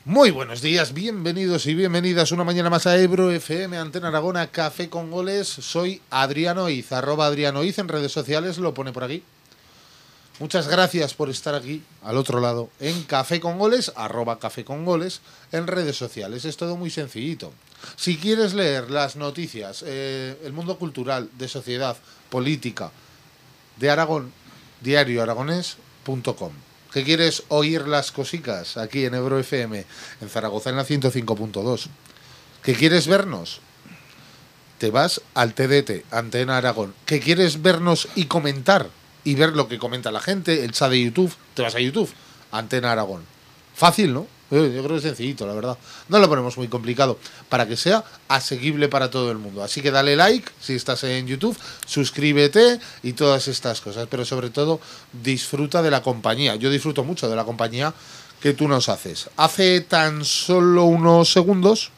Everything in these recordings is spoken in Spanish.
Muy buenos días, bienvenidos y bienvenidas una mañana más a Ebro FM, Antena Aragona, Café con Goles. Soy Adriano Iz, @AdrianoIz en redes sociales, lo pone por aquí. Muchas gracias por estar aquí, al otro lado, en Café con Goles, @Café con Goles, en redes sociales. Es todo muy sencillito. Si quieres leer las noticias, el mundo cultural, de sociedad, política, de Aragón, diarioaragonés.com. ¿Qué quieres oír las cosicas aquí en Ebro FM, en Zaragoza en la 105.2? ¿Qué quieres vernos? Te vas al TDT, Antena Aragón. ¿Qué quieres vernos y comentar? Y ver lo que comenta la gente, el chat de YouTube, te vas a YouTube, Antena Aragón. Fácil, ¿no? Yo creo que es sencillito, la verdad. No lo ponemos muy complicado, para que sea asequible para todo el mundo. Así que dale like si estás en YouTube, suscríbete y todas estas cosas. Pero sobre todo, disfruta de la compañía. Yo disfruto mucho de la compañía que tú nos haces. Hace tan solo unos segundos,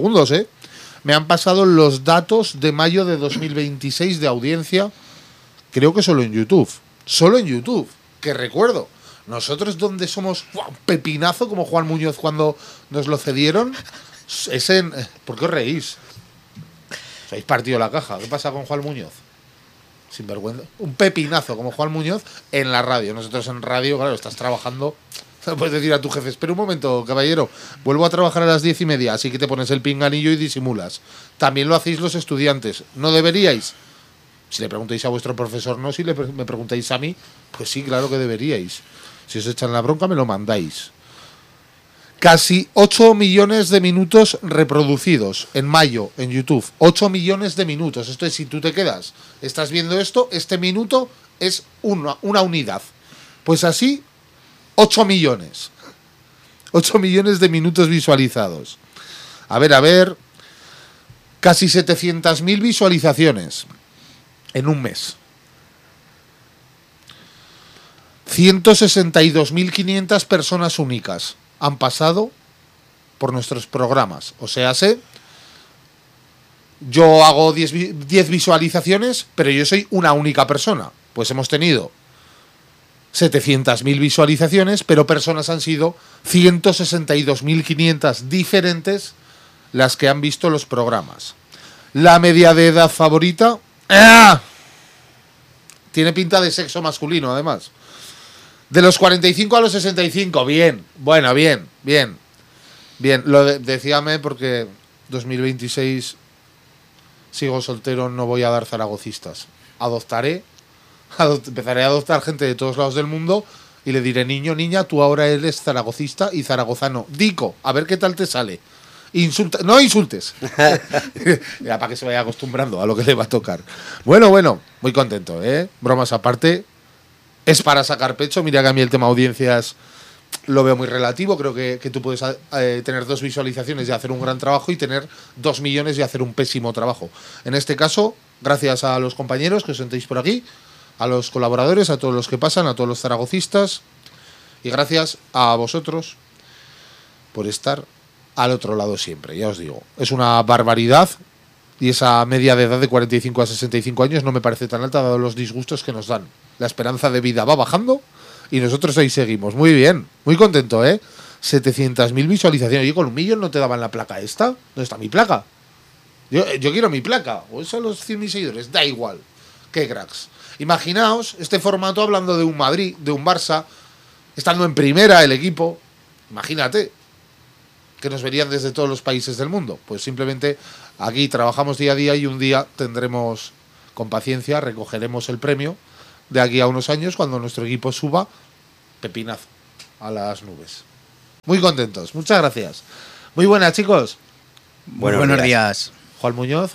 me han pasado los datos de mayo de 2026 de audiencia. Creo que solo en YouTube. Solo en YouTube. Que recuerdo. Nosotros donde somos un pepinazo como Juan Muñoz cuando nos lo cedieron es en... ¿Por qué os reís? Os habéis partido la caja. ¿Qué pasa con Juan Muñoz? Sinvergüenza. Un pepinazo como Juan Muñoz en la radio. Nosotros en radio, claro, estás trabajando. Puedes decir a tu jefe, espera un momento, caballero, vuelvo a trabajar a las 10:30, así que te pones el pinganillo y disimulas. También lo hacéis los estudiantes. ¿No deberíais? Si le preguntáis a vuestro profesor, no. Si me preguntáis a mí, pues sí, claro que deberíais. Si os echan la bronca, me lo mandáis. Casi 8 millones de minutos reproducidos en mayo en YouTube. 8 millones de minutos. Esto es, si tú te quedas, estás viendo esto, este minuto es una unidad. Pues así, 8 millones. 8 millones de minutos visualizados. A ver. Casi 700.000 visualizaciones en un mes. 162.500 personas únicas han pasado por nuestros programas. O sea, yo hago 10 visualizaciones, pero yo soy una única persona. Pues hemos tenido 700.000 visualizaciones, pero personas han sido 162.500 diferentes las que han visto los programas. La media de edad favorita... ¡Ah! Tiene pinta de sexo masculino, además. De los 45 a los 65, bien. Bueno, bien. Decíame porque 2026 sigo soltero, no voy a dar zaragocistas. Empezaré a adoptar gente de todos lados del mundo y le diré, niño, niña, tú ahora eres zaragocista y zaragozano. Dico, a ver qué tal te sale. No insultes. Ya, para que se vaya acostumbrando a lo que le va a tocar. Bueno, muy contento, ¿eh? Bromas aparte. Es para sacar pecho. Mira que a mí el tema audiencias lo veo muy relativo. Creo que tú puedes tener 2 visualizaciones y hacer un gran trabajo y tener 2 millones y hacer un pésimo trabajo. En este caso, gracias a los compañeros que os sentéis por aquí, a los colaboradores, a todos los que pasan, a todos los zaragocistas, y gracias a vosotros por estar al otro lado siempre. Ya os digo, es una barbaridad. Y esa media de edad de 45 a 65 años no me parece tan alta, dado los disgustos que nos dan. La esperanza de vida va bajando y nosotros ahí seguimos. Muy bien, muy contento, ¿eh? 700.000 visualizaciones. Oye, con 1 millón no te daban la placa esta. ¿Dónde está mi placa? Yo quiero mi placa. O son los 100.000 seguidores. Da igual. Qué cracks. Imaginaos este formato hablando de un Madrid, de un Barça, estando en primera el equipo. Imagínate que nos verían desde todos los países del mundo. Pues simplemente aquí trabajamos día a día y un día tendremos, con paciencia, recogeremos el premio de aquí a unos años cuando nuestro equipo suba pepinazo a las nubes. Muy contentos, muchas gracias. Muy buenas, chicos. Buenos días. Juan Muñoz.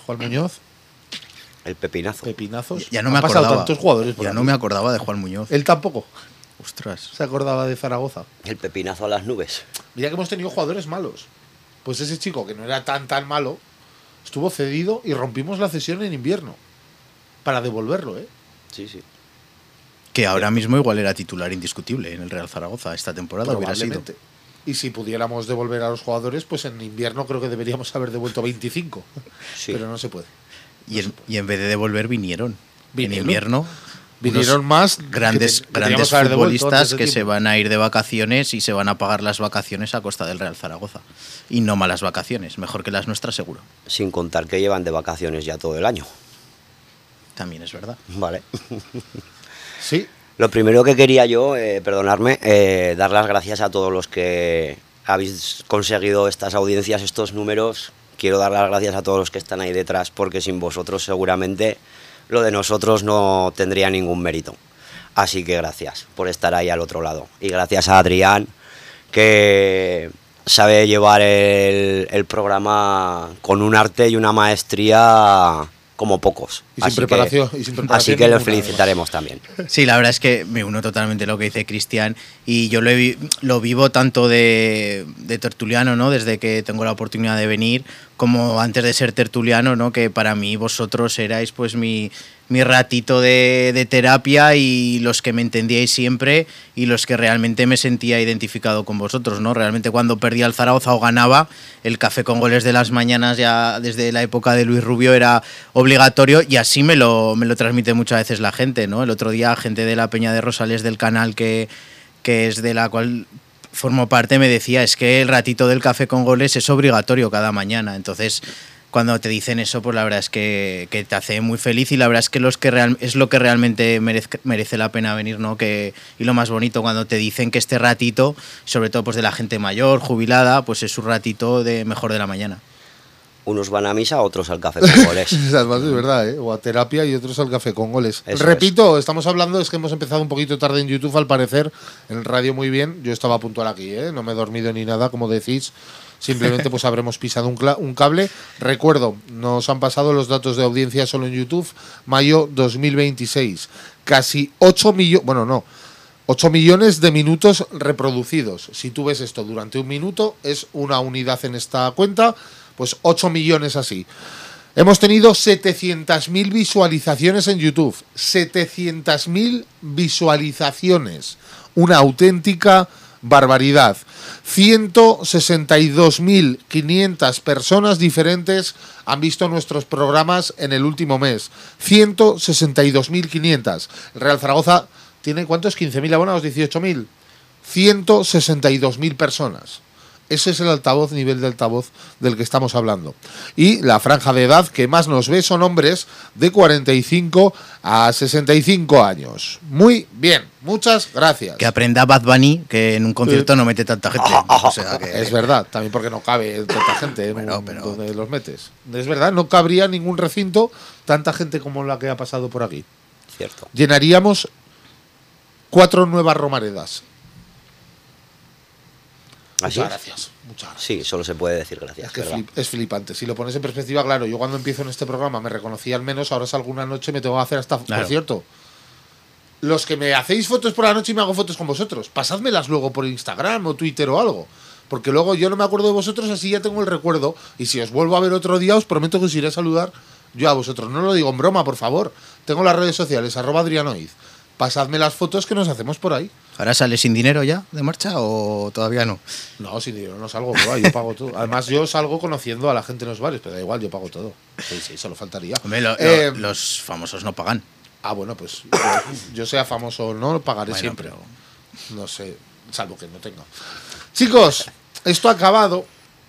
El pepinazo. Pepinazos. Ya no me acordaba. Tantos jugadores por ya aquí. No me acordaba de Juan Muñoz. Él tampoco. Ostras. Se acordaba de Zaragoza. El pepinazo a las nubes. Mira que hemos tenido jugadores malos. Pues ese chico, que no era tan malo, estuvo cedido y rompimos la cesión en invierno para devolverlo, ¿eh? Sí. Que ahora mismo igual era titular indiscutible en el Real Zaragoza esta temporada. Hubiera sido. Y si pudiéramos devolver a los jugadores, pues en invierno creo que deberíamos haber devuelto 25. Sí. Pero no se puede. Y en vez de devolver, vinieron. En invierno. Vinieron más grandes teníamos que haber devuelto antes futbolistas de que se tiempo. van a ir de vacaciones y se van a pagar las vacaciones a costa del Real Zaragoza. Y no malas vacaciones, mejor que las nuestras seguro. Sin contar que llevan de vacaciones ya todo el año. También es verdad. Vale. Sí, Lo primero que quería yo, perdonarme, dar las gracias a todos los que habéis conseguido estas audiencias, estos números. Quiero dar las gracias a todos los que están ahí detrás, porque sin vosotros seguramente lo de nosotros no tendría ningún mérito. Así que gracias por estar ahí al otro lado. Y gracias a Adrián, que sabe llevar el programa con un arte y una maestría como pocos. y sin preparación. Así que lo ninguna, felicitaremos también. Sí, la verdad es que me uno totalmente a lo que dice Cristian y yo lo vivo tanto de tertuliano, ¿no? Desde que tengo la oportunidad de venir, como antes de ser tertuliano, ¿no? Que para mí vosotros erais pues mi ratito de terapia y los que me entendíais siempre y los que realmente me sentía identificado con vosotros, ¿no? Realmente cuando perdía el Zaragoza o ganaba, el café con goles de las mañanas ya desde la época de Luis Rubio era obligatorio y así me lo transmite muchas veces la gente, ¿no? El otro día gente de la Peña de Rosales del canal que es de la cual formo parte me decía, es que el ratito del café con goles es obligatorio cada mañana, entonces cuando te dicen eso, pues la verdad es que te hace muy feliz y la verdad es que es lo que realmente merece la pena venir, ¿no? Y lo más bonito cuando te dicen que este ratito, sobre todo pues de la gente mayor, jubilada, pues es su ratito de mejor de la mañana. Unos van a misa, otros al café con goles. Además es verdad, ¿eh? O a terapia y otros al café con goles. Eso Repito, estamos hablando, es que hemos empezado un poquito tarde en YouTube, al parecer, en radio muy bien. Yo estaba puntual aquí, ¿eh? No me he dormido ni nada, como decís. Simplemente pues habremos pisado un cable. Recuerdo, nos han pasado los datos de audiencia solo en YouTube, mayo 2026. Casi 8 millones, bueno, no, 8 millones de minutos reproducidos. Si tú ves esto durante un minuto, es una unidad en esta cuenta, pues 8 millones así. Hemos tenido 700.000 visualizaciones en YouTube. 700.000 visualizaciones. Una auténtica barbaridad. 162.500 personas diferentes han visto nuestros programas en el último mes. 162.500. El Real Zaragoza tiene, ¿cuántos? 15.000 abonados, 18.000. 162.000 personas. Ese es el altavoz, nivel de altavoz del que estamos hablando. Y la franja de edad que más nos ve son hombres de 45 a 65 años. Muy bien, muchas gracias. Que aprenda Bad Bunny, que en un concierto no mete tanta gente. O sea que... Es verdad, también porque no cabe tanta gente Bueno, donde los metes. Es verdad, no cabría en ningún recinto tanta gente como la que ha pasado por aquí. Cierto. Llenaríamos 4 nuevas Romaredas. ¿Así? Muchas gracias. Muchas gracias. Sí, solo se puede decir gracias. Es que ¿verdad? es flipante. Si lo pones en perspectiva, claro, yo cuando empiezo en este programa me reconocí al menos, ahora salgo una noche y me tengo que hacer hasta... Claro. Por cierto, los que me hacéis fotos por la noche y me hago fotos con vosotros, pasádmelas luego por Instagram o Twitter o algo. Porque luego yo no me acuerdo de vosotros, así ya tengo el recuerdo. Y si os vuelvo a ver otro día, os prometo que os iré a saludar yo a vosotros. No lo digo en broma, por favor. Tengo las redes sociales, @Adrianoiz. Pasadme las fotos que nos hacemos por ahí. ¿Ahora sale sin dinero ya de marcha o todavía no? No, sin dinero no salgo, bro, yo pago todo. Además, yo salgo conociendo a la gente en los bares, pero da igual, yo pago todo. Sí, solo faltaría. Hombre, los famosos no pagan. Ah, bueno, pues yo sea famoso o no, pagaré Bueno, siempre. pero- No sé, salvo que no tenga. Chicos, esto ha acabado.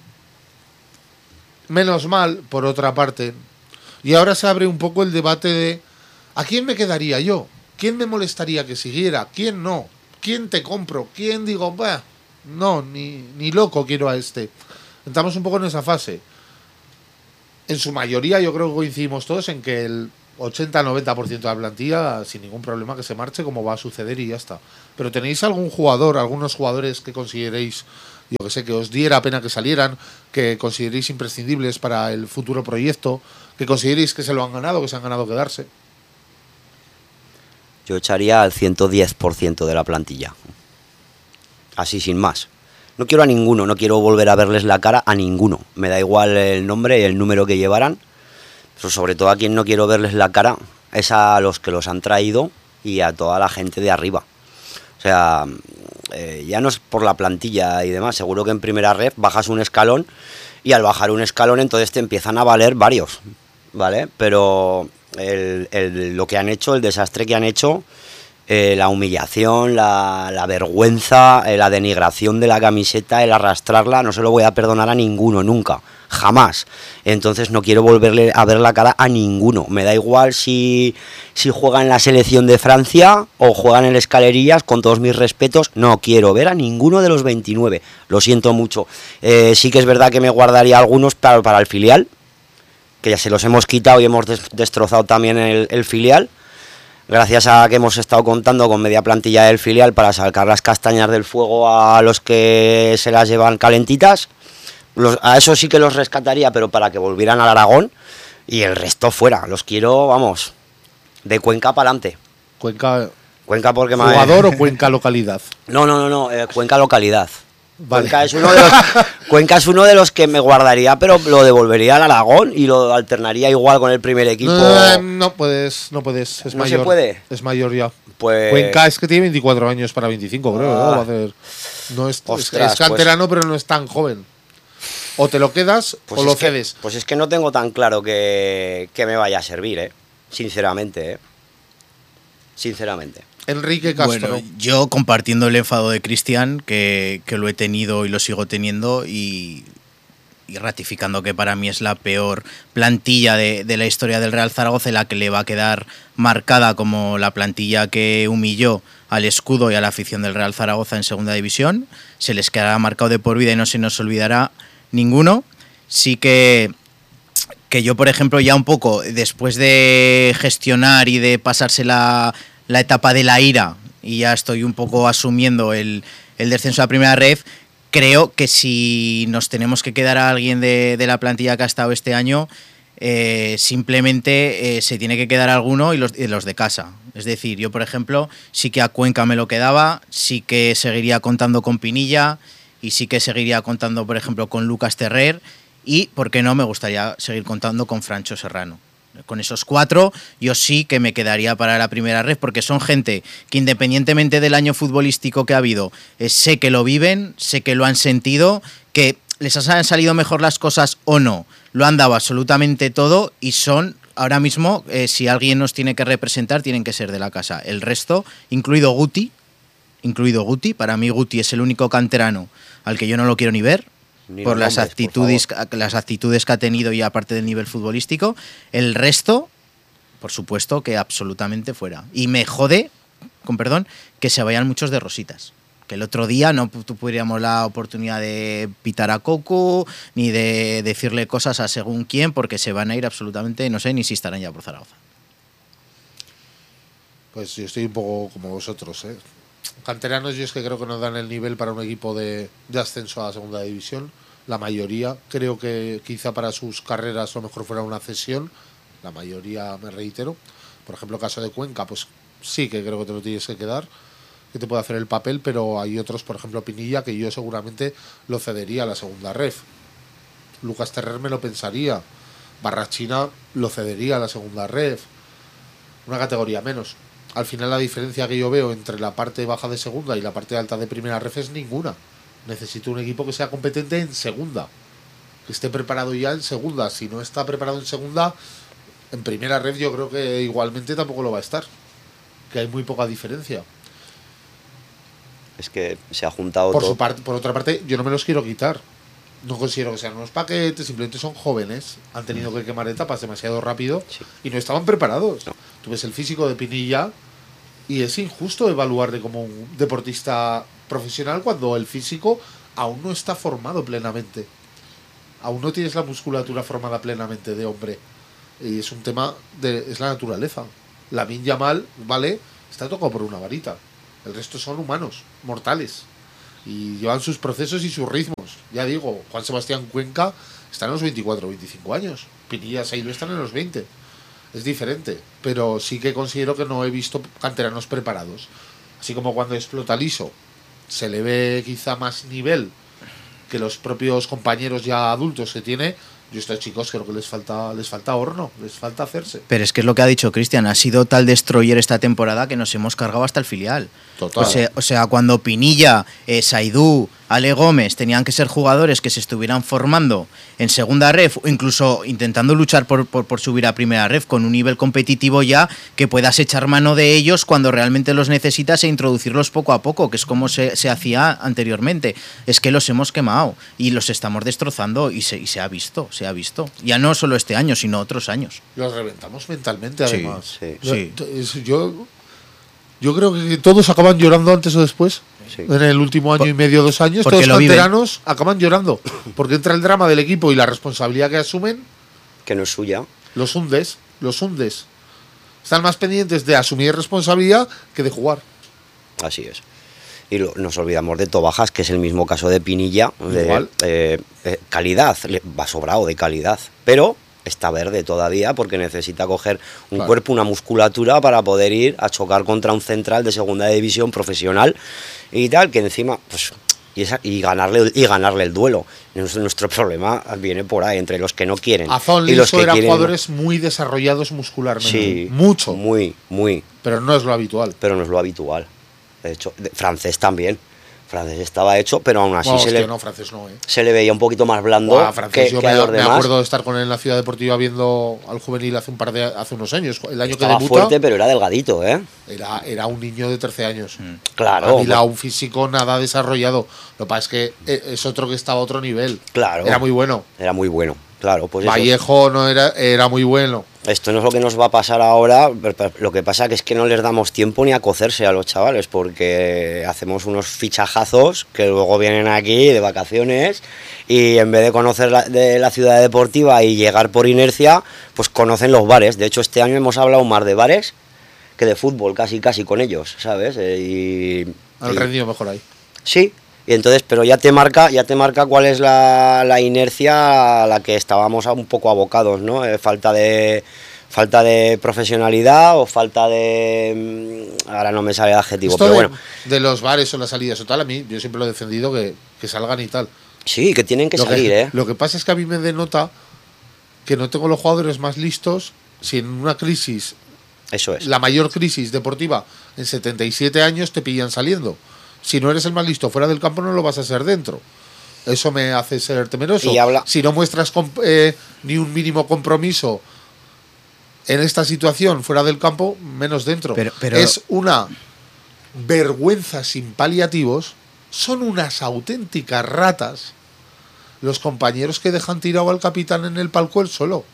Menos mal, por otra parte. Y ahora se abre un poco el debate de ¿a quién me quedaría yo? ¿Quién me molestaría que siguiera? ¿Quién no? ¿Quién te compro? ¿Quién digo, bah, no, ni loco quiero a este? Entramos un poco en esa fase. En su mayoría yo creo que coincidimos todos en que el 80-90% de la plantilla sin ningún problema que se marche, como va a suceder y ya está. Pero ¿tenéis algún jugador, algunos jugadores que consideréis, yo que sé, que os diera pena que salieran, que consideréis imprescindibles para el futuro proyecto, que consideréis que se lo han ganado, que se han ganado quedarse? Yo echaría al 110% de la plantilla. Así sin más. No quiero a ninguno, no quiero volver a verles la cara a ninguno. Me da igual el nombre y el número que llevaran. Pero sobre todo a quien no quiero verles la cara es a los que los han traído y a toda la gente de arriba. O sea, ya no es por la plantilla y demás. Seguro que en primera red bajas un escalón y al bajar un escalón entonces te empiezan a valer varios. ¿vale? Pero lo que han hecho, el desastre que han hecho, la humillación, la vergüenza, la denigración de la camiseta, el arrastrarla, no se lo voy a perdonar a ninguno, nunca, jamás. Entonces no quiero volverle a ver la cara a ninguno. Me da igual si juega en la selección de Francia o juega en el Escalerías, con todos mis respetos, no quiero ver a ninguno de los 29. Lo siento mucho. Sí que es verdad que me guardaría algunos para el filial, que ya se los hemos quitado y hemos destrozado también el filial. Gracias a que hemos estado contando con media plantilla del filial para sacar las castañas del fuego a los que se las llevan calentitas. A eso sí que los rescataría, pero para que volvieran al Aragón, y el resto fuera. Los quiero, vamos, de Cuenca para adelante. Cuenca porque ¿jugador o Cuenca localidad? No, Cuenca localidad. Vale. Cuenca es uno de los que me guardaría, pero lo devolvería al Aragón y lo alternaría igual con el primer equipo. No puedes, es ¿No mayor. se puede? Es mayor ya. Pues... Cuenca es que tiene 24 años para 25, creo. ¿no? Va a hacer... no es, Ostras, es canterano, pero no es tan joven. O te lo quedas o lo cedes. Pues es que no tengo tan claro que me vaya a servir, sinceramente. Sinceramente. Enrique Castro. Bueno, yo compartiendo el enfado de Cristian, que lo he tenido y lo sigo teniendo, y ratificando que para mí es la peor plantilla de la historia del Real Zaragoza, la que le va a quedar marcada como la plantilla que humilló al escudo y a la afición del Real Zaragoza en segunda división. Se les quedará marcado de por vida y no se nos olvidará ninguno. Sí que yo, por ejemplo, ya un poco después de gestionar y de pasarse la etapa de la ira, y ya estoy un poco asumiendo el descenso a la primera ref, creo que si nos tenemos que quedar a alguien de la plantilla que ha estado este año, simplemente se tiene que quedar alguno y los de casa. Es decir, yo, por ejemplo, sí que a Cuenca me lo quedaba, sí que seguiría contando con Pinilla y sí que seguiría contando, por ejemplo, con Lucas Terrer, y, ¿por qué no?, me gustaría seguir contando con Francho Serrano. Con esos 4 yo sí que me quedaría para la primera red, porque son gente que, independientemente del año futbolístico que ha habido, sé que lo viven, sé que lo han sentido, que les han salido mejor las cosas o no, lo han dado absolutamente todo, y son ahora mismo, si alguien nos tiene que representar, tienen que ser de la casa. El resto, incluido Guti, para mí Guti es el único canterano al que yo no lo quiero ni ver, por las actitudes que ha tenido, y aparte del nivel futbolístico. El resto, por supuesto, que absolutamente fuera. Y me jode, con perdón, que se vayan muchos de rositas. Que el otro día no tuviéramos la oportunidad de pitar a Cocu, ni de decirle cosas a según quién, porque se van a ir absolutamente, no sé ni si estarán ya por Zaragoza. Pues yo estoy un poco como vosotros, Canteranos, yo es que creo que no dan el nivel para un equipo de ascenso a la segunda división. La mayoría, creo que quizá para sus carreras lo mejor fuera una cesión. La mayoría, me reitero. Por ejemplo, caso de Cuenca, pues sí que creo que te lo tienes que quedar, que te puede hacer el papel, pero hay otros, por ejemplo Pinilla, que yo seguramente lo cedería a la segunda ref. Lucas Terrer me lo pensaría. Barrachina lo cedería a la segunda ref. Una categoría menos. Al final la diferencia que yo veo entre la parte baja de segunda y la parte alta de primera ref es ninguna. Necesito un equipo que sea competente en segunda, que esté preparado ya en segunda. Si no está preparado en segunda, en primera ref yo creo que igualmente tampoco lo va a estar, que hay muy poca diferencia. Es que se ha juntado por todo. Por otra parte, yo no me los quiero quitar. No considero que sean unos paquetes, simplemente son jóvenes, han tenido que quemar etapas demasiado rápido, sí, y no estaban preparados. No. Tú ves el físico de Pinilla y es injusto evaluarle como un deportista profesional cuando el físico aún no está formado plenamente. Aún no tienes la musculatura formada plenamente de hombre. Y es un tema es la naturaleza. Lamine Yamal, vale, está tocado por una varita. El resto son humanos, mortales. Y llevan sus procesos y sus ritmos. Ya digo, Juan Sebastián Cuenca está en los 24 o 25 años. Pinilla Sailu están en los 20. Es diferente, pero sí que considero que no he visto canteranos preparados. Así como cuando explota Liso, se le ve quizá más nivel que los propios compañeros ya adultos que tiene. Yo a estos chicos creo que les falta horno, les falta hacerse. Pero es que es lo que ha dicho Cristian, ha sido tal destroyer esta temporada que nos hemos cargado hasta el filial. Total. O sea, cuando Pinilla, Saidú, Ale Gómez, tenían que ser jugadores que se estuvieran formando en segunda ref o incluso intentando luchar por subir a primera ref con un nivel competitivo ya que puedas echar mano de ellos cuando realmente los necesitas e introducirlos poco a poco, que es como se hacía anteriormente. Es que los hemos quemado y los estamos destrozando y se ha visto. Ya no solo este año, sino otros años. Los reventamos mentalmente, además. Sí. Yo creo que todos acaban llorando antes o después. Sí. En el último año y medio, 2 años, todos los canteranos acaban llorando. Porque entra el drama del equipo y la responsabilidad que asumen. Que no es suya. Los hundes. Están más pendientes de asumir responsabilidad que de jugar. Así es. Y nos olvidamos de Tobajas, que es el mismo caso de Pinilla. Igual. Calidad, va sobrado de calidad. Pero está verde todavía porque necesita coger un cuerpo, una musculatura para poder ir a chocar contra un central de segunda división profesional y tal, que encima pues y ganarle el duelo. Nuestro problema viene por ahí, entre los que no quieren Azón, y los que eran quieren. Jugadores muy desarrollados muscularmente. Sí, mucho. Muy. Pero no es lo habitual. De hecho, Francés también. Francés estaba hecho, pero aún así Francés no, se le veía un poquito más blando Francés, que a los me demás. acuerdo de estar con él en la Ciudad Deportiva viendo al juvenil hace unos años. El año Estaba que debuta, fuerte, pero era delgadito, ¿eh? Era un niño de 13 años. Claro. Un físico nada desarrollado. Lo que pasa es que es otro que estaba a otro nivel. Claro. Era muy bueno. Claro, pues Vallejo no era muy bueno. Esto no es lo que nos va a pasar ahora, lo que pasa que es que no les damos tiempo ni a cocerse a los chavales, porque hacemos unos fichajazos que luego vienen aquí de vacaciones y en vez de conocer de la ciudad deportiva y llegar por inercia, pues conocen los bares. De hecho, este año hemos hablado más de bares que de fútbol, casi con ellos, ¿sabes? Han rendido mejor ahí. Sí. Y entonces, pero ya te marca cuál es la inercia a la que estábamos un poco abocados, ¿no? Falta de profesionalidad o falta de... ahora no me sale el adjetivo, Esto pero bueno. De los bares o las salidas o tal, a mí yo siempre lo he defendido que salgan y tal. Sí, que tienen que salir, ¿eh? Lo que pasa es que a mí me denota que no tengo los jugadores más listos si en una crisis, eso es, la mayor crisis deportiva en 77 años te pillan saliendo. Si no eres el más listo fuera del campo, no lo vas a ser dentro. Eso me hace ser temeroso. Si no muestras ni un mínimo compromiso en esta situación fuera del campo, menos dentro. Pero es una vergüenza sin paliativos. Son unas auténticas ratas los compañeros que dejan tirado al capitán en el palco él solo.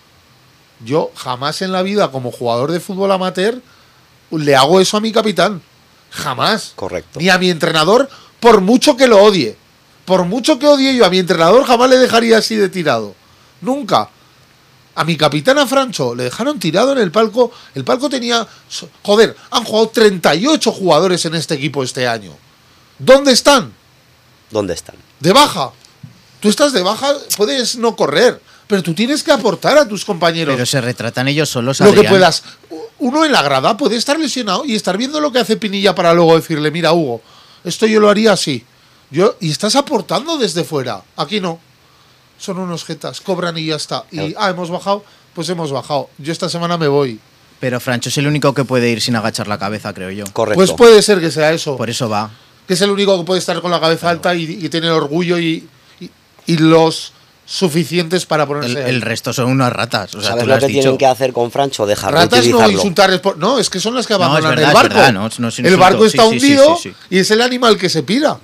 Yo jamás en la vida, como jugador de fútbol amateur, le hago eso a mi capitán. Jamás. Correcto. Ni a mi entrenador, por mucho que lo odie. Por mucho que odie yo a mi entrenador, jamás le dejaría así de tirado. Nunca. A mi capitán, a Francho, le dejaron tirado en el palco. El palco tenía... Joder, han jugado 38 jugadores en este equipo este año. ¿Dónde están? ¿Dónde están? De baja. Tú estás de baja, puedes no correr, pero tú tienes que aportar a tus compañeros. Pero se retratan ellos solos, Lo Adrián. que puedas. Uno en la grada puede estar lesionado y estar viendo lo que hace Pinilla para luego decirle, mira, Hugo, esto yo lo haría así. Y estás aportando desde fuera. Aquí no. Son unos jetas, cobran y ya está. Y, hemos bajado, pues hemos bajado. Yo esta semana me voy. Pero Francho es el único que puede ir sin agachar la cabeza, creo yo. Correcto. Pues puede ser que sea eso. Por eso va. Que es el único que puede estar con la cabeza alta y tener orgullo y los suficientes para ponerse el resto son unas ratas. O sea, ¿sabes tú lo has que dicho. tienen que hacer con Francho? Dejarlo ratas utilizarlo. no insultar. No, es que son las que abandonan verdad, el barco. es verdad, no es el insulto. barco está Sí, sí, hundido sí. y es el animal que se pira.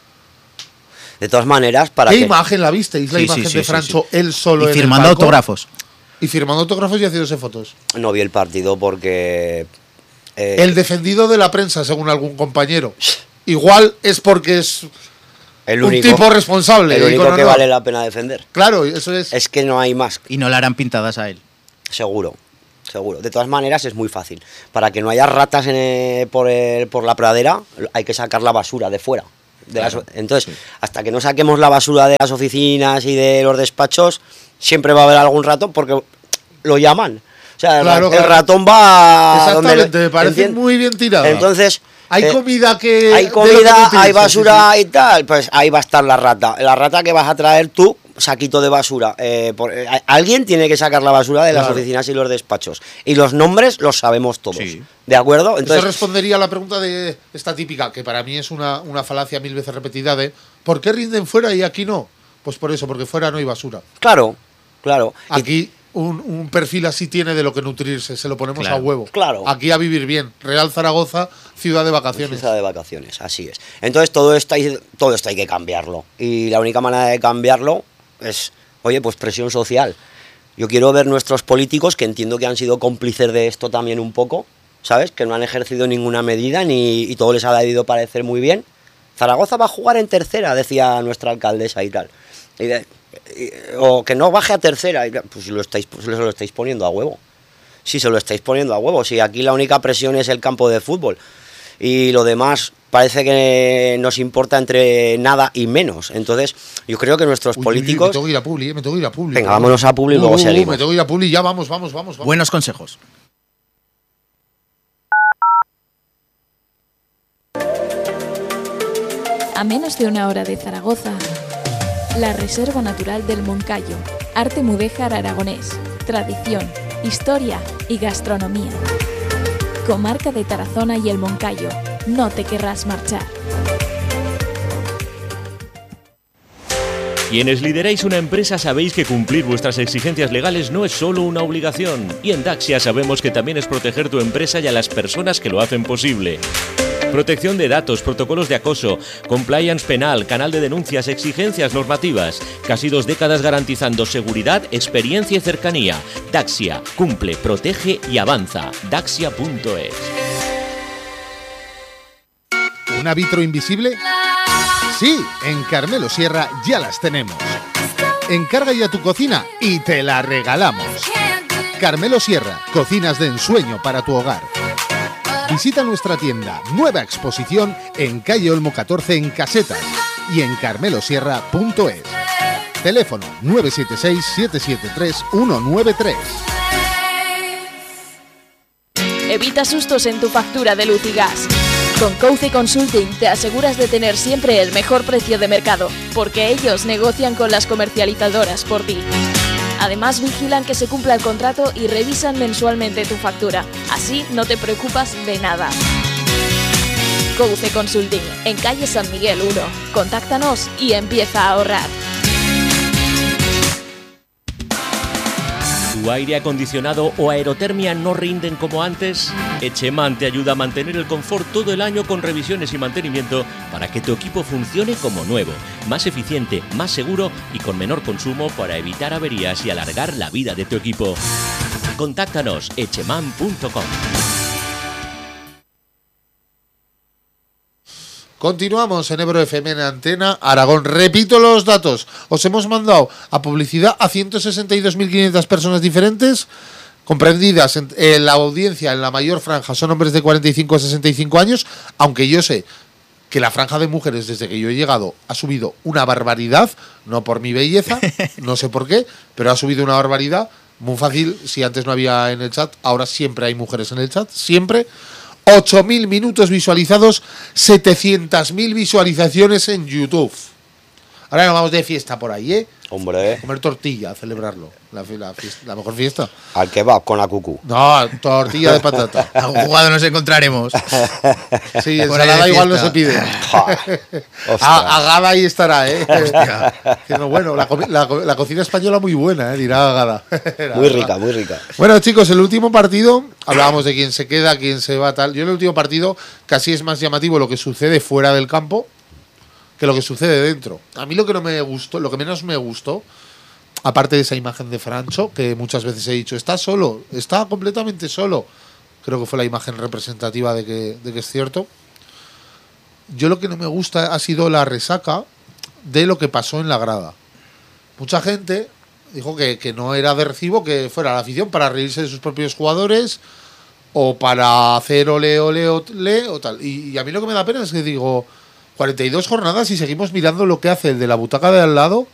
De todas maneras, ¿Qué imagen la visteis? La imagen de Francho, él solo y en firmando el barco, autógrafos. Y firmando autógrafos y haciéndose fotos. no vi el partido porque... El defendido de la prensa, según algún compañero. Igual es porque es el un único, tipo responsable. el y único con que honor. vale la pena defender. Claro, eso es. Es que no hay más. Y no le harán pintadas a él. Seguro. De todas maneras es muy fácil. Para que no haya ratas por la pradera, hay que sacar la basura de fuera. Entonces, hasta que no saquemos la basura de las oficinas y de los despachos, siempre va a haber algún ratón porque lo llaman. O sea, Claro, el ratón va... Exactamente, me parece muy bien tirado. Entonces... Hay comida que... Hay de comida, lo que hay utilices, basura sí, sí. y tal, pues ahí va a estar la rata. La rata que vas a traer tú, saquito de basura. Alguien tiene que sacar la basura de las oficinas y los despachos. Y los nombres los sabemos todos. Sí. ¿De acuerdo? Eso Entonces, respondería a la pregunta de esta típica, que para mí es una falacia 1000 veces repetida de ¿Por qué rinden fuera y aquí no? Pues por eso, porque fuera no hay basura. Claro. Aquí un perfil así tiene de lo que nutrirse, se lo ponemos a huevo. Claro. Aquí a vivir bien. Real Zaragoza, ciudad de vacaciones. Ciudad de vacaciones, así es. Entonces todo esto hay que cambiarlo. Y la única manera de cambiarlo es, oye, pues presión social. Yo quiero ver nuestros políticos, que entiendo que han sido cómplices de esto también un poco, ¿sabes? Que no han ejercido ninguna medida y todo les ha debido parecer muy bien. Zaragoza va a jugar en tercera, decía nuestra alcaldesa y tal. O que no baje a tercera, pues lo estáis poniendo a huevo. Sí, se lo estáis poniendo a huevo. Si aquí la única presión es el campo de fútbol y lo demás parece que nos importa entre nada y menos. Entonces, yo creo que nuestros políticos... me tengo que ir a Publi, Venga, vámonos a Publi y luego seguimos. Me tengo que ir a Publi, ya vamos. Buenos consejos. A menos de una hora de Zaragoza, la Reserva Natural del Moncayo, arte mudéjar aragonés, tradición, historia y gastronomía. Comarca de Tarazona y el Moncayo, no te querrás marchar. Quienes lideráis una empresa sabéis que cumplir vuestras exigencias legales no es solo una obligación. Y en Daxia sabemos que también es proteger tu empresa y a las personas que lo hacen posible. Protección de datos, protocolos de acoso, compliance penal, canal de denuncias, exigencias normativas. Casi 2 décadas garantizando seguridad, experiencia y cercanía. Daxia, cumple, protege y avanza. Daxia.es. ¿Una vitro invisible? Sí, en Carmelo Sierra ya las tenemos. Encarga ya tu cocina y te la regalamos. Carmelo Sierra, cocinas de ensueño para tu hogar. Visita nuestra tienda, nueva exposición en calle Olmo 14 en Casetas y en carmelosierra.es. Teléfono 976-773-193. Evita sustos en tu factura de luz y gas. Con Couce Consulting te aseguras de tener siempre el mejor precio de mercado, porque ellos negocian con las comercializadoras por ti. Además, vigilan que se cumpla el contrato y revisan mensualmente tu factura. Así no te preocupas de nada. Couce Consulting, en calle San Miguel 1. Contáctanos y empieza a ahorrar. ¿Tu aire acondicionado o aerotermia no rinden como antes? Echeman te ayuda a mantener el confort todo el año con revisiones y mantenimiento para que tu equipo funcione como nuevo, más eficiente, más seguro y con menor consumo para evitar averías y alargar la vida de tu equipo. Contáctanos echeman.com. Continuamos en Ebro FM en Antena Aragón. Repito los datos. Os hemos mandado a publicidad a 162.500 personas diferentes, comprendidas en la audiencia, en la mayor franja, son hombres de 45 a 65 años, aunque yo sé que la franja de mujeres desde que yo he llegado ha subido una barbaridad, no por mi belleza, no sé por qué, pero ha subido una barbaridad. Muy fácil, si antes no había en el chat, ahora siempre hay mujeres en el chat, siempre. 8.000 minutos visualizados, 700.000 visualizaciones en YouTube. Ahora nos vamos de fiesta por ahí, ¿eh? Hombre. Comer tortilla, a celebrarlo. La mejor fiesta. Al kebab con la cucú. No, tortilla de patata. Algún jugado nos encontraremos. Sí, ensalada igual no se pide. Agada ahí estará, ¿eh? Pero bueno, la cocina española muy buena, dirá Agada. Muy rica, muy rica. Bueno, chicos, el último partido, hablábamos de quién se queda, quién se va, tal. Yo en el último partido casi es más llamativo lo que sucede fuera del campo que lo que sucede dentro. A mí lo que no me gustó, lo que menos me gustó, aparte de esa imagen de Francho, que muchas veces he dicho, está solo, está completamente solo. Creo que fue la imagen representativa de que es cierto. Yo lo que no me gusta ha sido la resaca de lo que pasó en la grada. Mucha gente dijo que no era de recibo que fuera la afición para reírse de sus propios jugadores o para hacer ole, ole, ole o tal. Y a mí lo que me da pena es que digo, 42 jornadas y seguimos mirando lo que hace el de la butaca de al lado